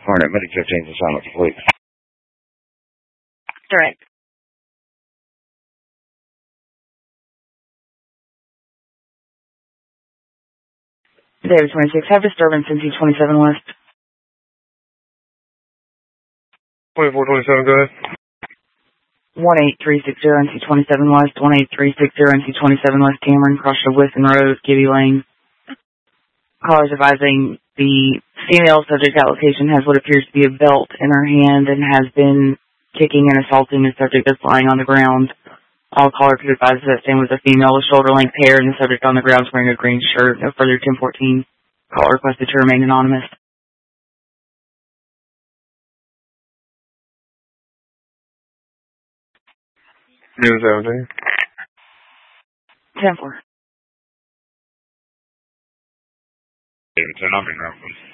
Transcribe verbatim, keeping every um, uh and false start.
Hornet, Medic fifteen is assignment complete. Direct. David twenty-six, have disturbance in T twenty-seven West. twenty-four twenty-seven, go ahead. one eight three six zero N C twenty-seven West, one eight three six zero N C twenty-seven West, Cameron, cross the Wisson Road, Gibby Lane. Callers advising the female subject at location has what appears to be a belt in her hand and has been kicking and assaulting the subject that's lying on the ground. All caller could advise that same was a female with shoulder-length hair and the subject on the ground is wearing a green shirt. No further ten fourteen. Call requested to remain anonymous. Unit seventeen. ten four. David ten, I'll be around.